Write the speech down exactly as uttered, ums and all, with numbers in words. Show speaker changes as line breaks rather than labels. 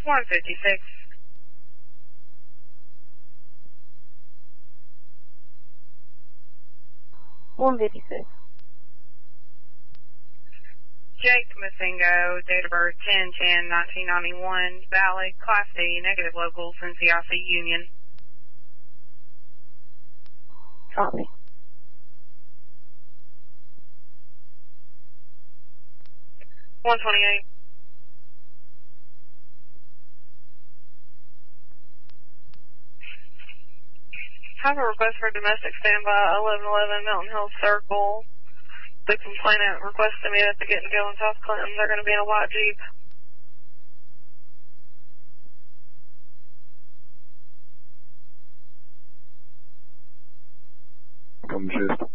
one fifty-six.
one fifty-six.
Jake Masingo, date of birth ten ten nineteen ninety-one, valid, Class D, negative local, Cincy I C Union.
Copy.
one twenty-eight. Have a request for domestic standby, eleven eleven Mountain Hill Circle. The complainant requested me that to get and go in South Clinton. They're going to be in a white Jeep.
Come assist.